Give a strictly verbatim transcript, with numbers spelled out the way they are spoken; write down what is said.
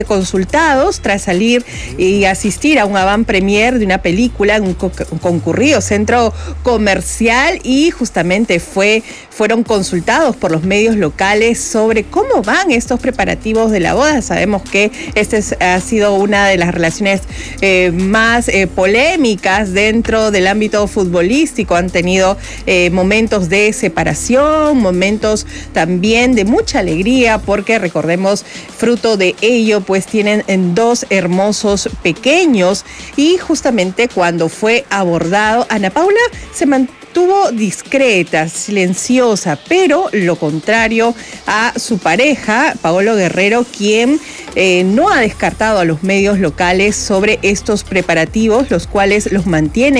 consultados tras salir y asistir a un avant premier de una película en un, co un concurrido centro comercial, y justamente fue, fueron consultados por los medios locales sobre cómo van estos preparativos de la boda. Sabemos que esta ha sido una de las relaciones eh, más eh, polémicas dentro del ámbito futbolístico. Han tenido eh, momentos de separación, momentos también de mucha alegría, porque recordemos, fruto de ello, pues tienen dos hermosos pequeños, y justamente cuando fue abordado, Ana Paula se mantuvo discreta, silenciosa, pero lo contrario a su pareja, Paolo Guerrero, quien eh, no ha descartado a los medios locales sobre estos preparativos, los cuales los mantiene